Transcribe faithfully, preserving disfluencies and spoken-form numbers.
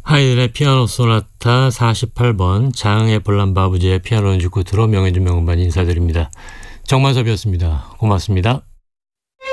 하이든의 피아노 소나타 사십팔 번, 장의 볼란바부제의 피아노 연주 끝으로 명예준 명음반 인사드립니다. 정만섭이었습니다. 고맙습니다.